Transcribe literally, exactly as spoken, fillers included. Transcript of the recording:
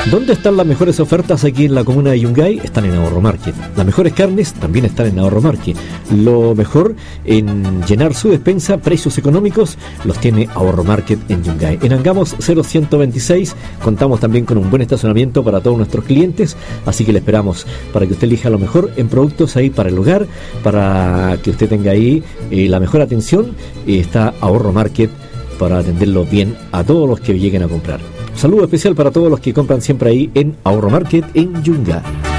¿Dónde están las mejores ofertas aquí en la comuna de Yungay? Están en Ahorro Market. Las mejores carnes también están en Ahorro Market. Lo mejor en llenar su despensa, precios económicos, los tiene Ahorro Market en Yungay. En Angamos cero ciento veintiséis contamos también con un buen estacionamiento para todos nuestros clientes, así que le esperamos para que usted elija lo mejor en productos ahí para el hogar, para que usted tenga ahí eh, la mejor atención. Eh, está Ahorro Market para atenderlo bien a todos los que lleguen a comprar. Saludo especial para todos los que compran siempre ahí en Ahorro Market en Yungay.